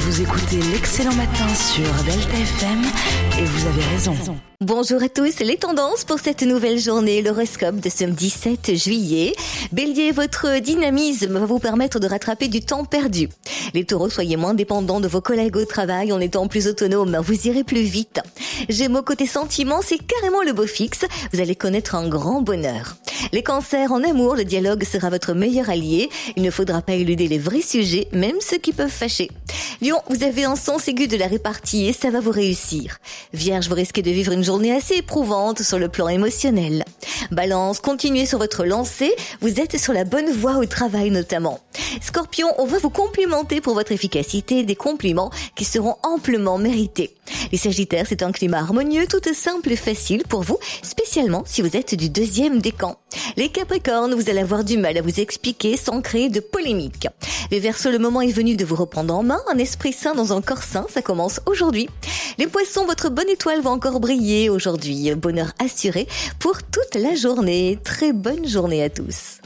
Vous écoutez l'Excellent Matin sur Delta FM et vous avez raison. Bonjour à tous, les tendances pour cette nouvelle journée, l'horoscope de ce 17 juillet. Bélier, votre dynamisme va vous permettre de rattraper du temps perdu. Les taureaux, soyez moins dépendants de vos collègues au travail en étant plus autonomes, vous irez plus vite. Gémeaux, côté sentiments, c'est carrément le beau fixe, vous allez connaître un grand bonheur. Les cancers, en amour, le dialogue sera votre meilleur allié. Il ne faudra pas éluder les vrais sujets, même ceux qui peuvent fâcher. Lion, vous avez un sens aigu de la répartie et ça va vous réussir. Vierge, vous risquez de vivre une journée assez éprouvante sur le plan émotionnel. Balance, continuez sur votre lancée, vous êtes sur la bonne voie au travail notamment. Scorpion, on va vous complimenter pour votre efficacité, des compliments qui seront amplement mérités. Les Sagittaires, c'est un climat harmonieux, tout simple et facile pour vous, spécialement si vous êtes du deuxième décan. Les Capricornes, vous allez avoir du mal à vous expliquer sans créer de polémique. Les Verseaux, le moment est venu de vous reprendre en main, un esprit sain dans un corps sain, ça commence aujourd'hui. Les Poissons, votre bonne étoile va encore briller aujourd'hui, bonheur assuré pour toute la journée. Très bonne journée à tous.